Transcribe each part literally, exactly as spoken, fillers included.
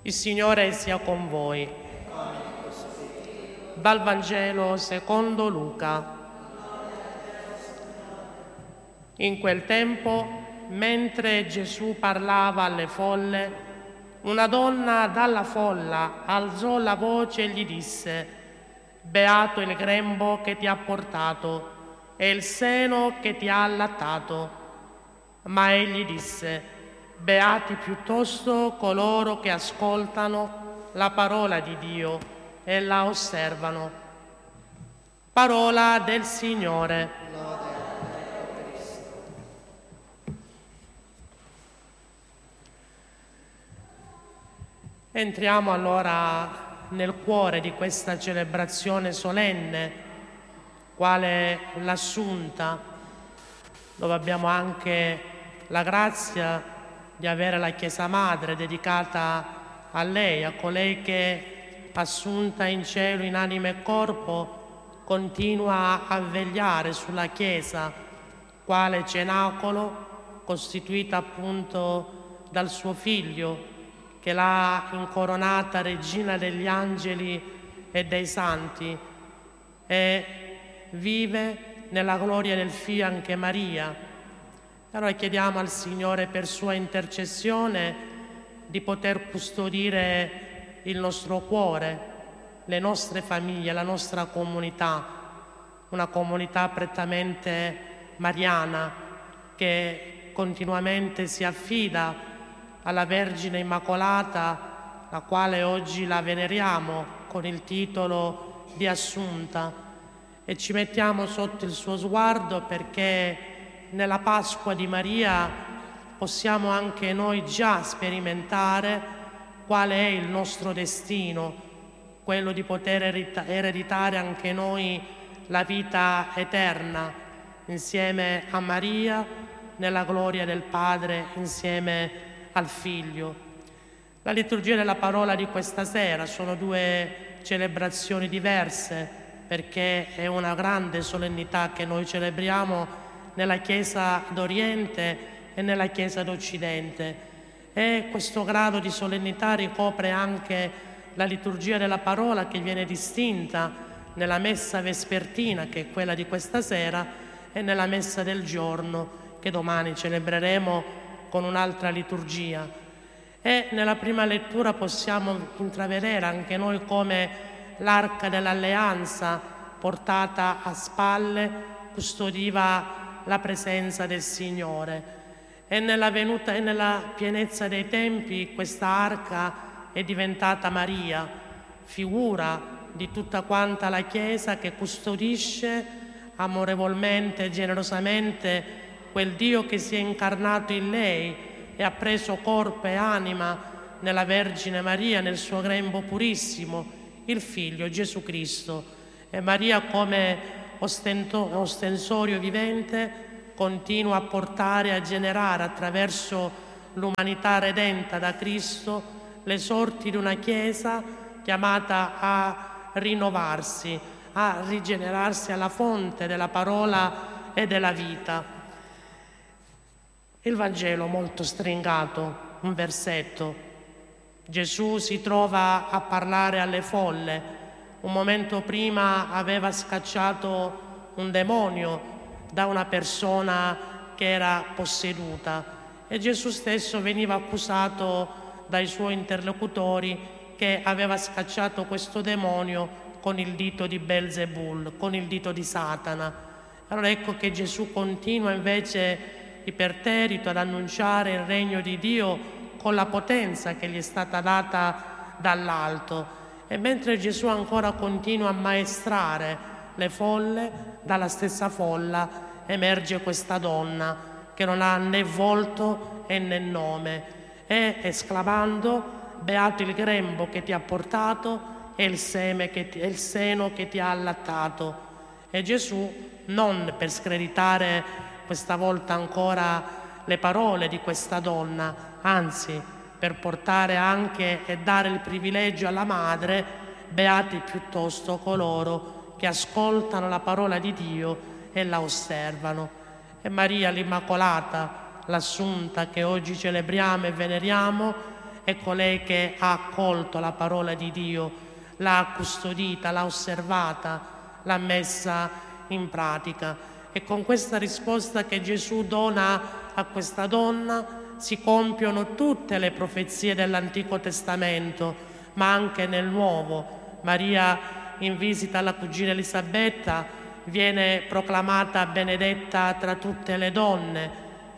Il Signore sia con voi. Dal Vangelo secondo Luca. In quel tempo, mentre Gesù parlava alle folle, una donna dalla folla alzò la voce e gli disse: «Beato il grembo che ti ha portato e il seno che ti ha allattato». Ma egli disse: «Beati piuttosto coloro che ascoltano la parola di Dio e la osservano». Parola del Signore. Lode a te, Cristo. Entriamo allora nel cuore di questa celebrazione solenne, quale l'Assunta, dove abbiamo anche la grazia di avere la Chiesa Madre dedicata a lei, a colei che, assunta in cielo in anima e corpo, continua a vegliare sulla Chiesa, quale cenacolo costituita appunto dal suo Figlio, che l'ha incoronata regina degli angeli e dei santi, e vive nella gloria del Figlio anche Maria. Allora chiediamo al Signore, per sua intercessione, di poter custodire il nostro cuore, le nostre famiglie, la nostra comunità, una comunità prettamente mariana che continuamente si affida alla Vergine Immacolata, la quale oggi la veneriamo con il titolo di Assunta, e ci mettiamo sotto il suo sguardo, perché nella Pasqua di Maria possiamo anche noi già sperimentare quale è il nostro destino, quello di poter ereditare anche noi la vita eterna insieme a Maria, nella gloria del Padre, insieme al Figlio. La liturgia della parola di questa sera sono due celebrazioni diverse, perché è una grande solennità che noi celebriamo nella Chiesa d'Oriente e nella Chiesa d'Occidente, e questo grado di solennità ricopre anche la liturgia della parola, che viene distinta nella messa vespertina, che è quella di questa sera, e nella messa del giorno, che domani celebreremo con un'altra liturgia. E nella prima lettura possiamo intravedere anche noi come l'arca dell'alleanza, portata a spalle, custodiva la presenza del Signore. E nella venuta e nella pienezza dei tempi questa arca è diventata Maria, figura di tutta quanta la Chiesa che custodisce amorevolmente e generosamente quel Dio che si è incarnato in lei e ha preso corpo e anima nella Vergine Maria, nel suo grembo purissimo, il Figlio Gesù Cristo. E Maria, come ostento, ostensorio vivente, continua a portare, a generare attraverso l'umanità redenta da Cristo le sorti di una Chiesa chiamata a rinnovarsi, a rigenerarsi alla fonte della parola e della vita. Il Vangelo molto stringato, un versetto. Gesù si trova a parlare alle folle. Un momento prima aveva scacciato un demonio da una persona che era posseduta, e Gesù stesso veniva accusato dai suoi interlocutori che aveva scacciato questo demonio con il dito di Belzebul, con il dito di Satana. Allora ecco che Gesù continua invece iperterrito ad annunciare il regno di Dio con la potenza che gli è stata data dall'alto. E mentre Gesù ancora continua a maestrare le folle, dalla stessa folla emerge questa donna che non ha né volto e né nome, e esclamando: «Beato il grembo che ti ha portato e il, seme che ti, e il seno che ti ha allattato». E Gesù, non per screditare questa volta ancora le parole di questa donna, anzi per portare anche e dare il privilegio alla madre: «Beati piuttosto coloro che ascoltano la parola di Dio e la osservano». E Maria l'Immacolata, l'Assunta, che oggi celebriamo e veneriamo, è colei che ha accolto la parola di Dio, l'ha custodita, l'ha osservata, l'ha messa in pratica. E con questa risposta che Gesù dona a questa donna si compiono tutte le profezie dell'Antico Testamento, ma anche nel Nuovo. Maria, in visita alla cugina Elisabetta, viene proclamata benedetta tra tutte le donne,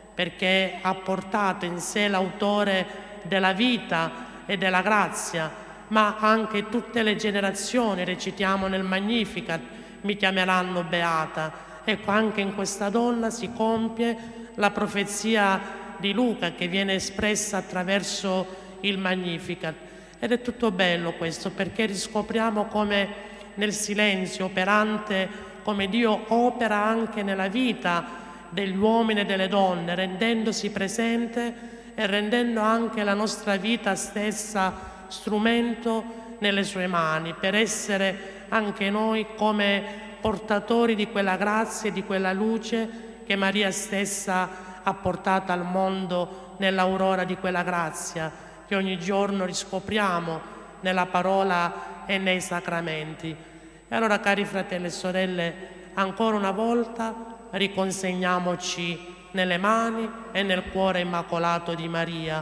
perché ha portato in sé l'autore della vita e della grazia, ma anche tutte le generazioni, recitiamo nel Magnificat, mi chiameranno beata. Ecco, anche in questa donna si compie la profezia di Luca che viene espressa attraverso il Magnificat. Ed è tutto bello questo, perché riscopriamo come nel silenzio operante, come Dio opera anche nella vita degli uomini e delle donne, rendendosi presente e rendendo anche la nostra vita stessa strumento nelle sue mani, per essere anche noi come portatori di quella grazia e di quella luce che Maria stessa ha portato al mondo nell'aurora di quella grazia che ogni giorno riscopriamo nella parola e nei sacramenti. E allora, cari fratelli e sorelle, ancora una volta riconsegniamoci nelle mani e nel cuore immacolato di Maria,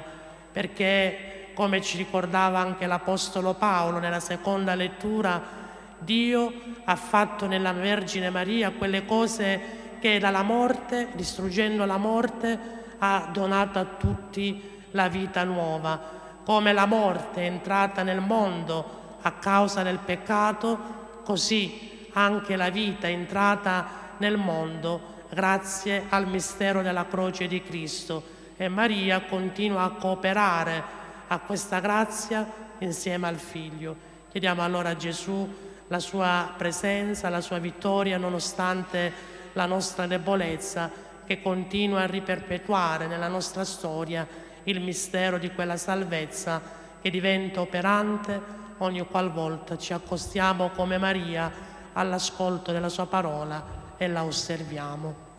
perché, come ci ricordava anche l'Apostolo Paolo nella seconda lettura, Dio ha fatto nella Vergine Maria quelle cose che dalla morte, distruggendo la morte, ha donato a tutti la vita nuova. Come la morte è entrata nel mondo a causa del peccato, così anche la vita è entrata nel mondo grazie al mistero della croce di Cristo. E Maria continua a cooperare a questa grazia insieme al Figlio. Chiediamo allora a Gesù la sua presenza, la sua vittoria, nonostante la nostra debolezza, che continua a riperpetuare nella nostra storia il mistero di quella salvezza che diventa operante ogni qualvolta ci accostiamo come Maria all'ascolto della sua parola e la osserviamo.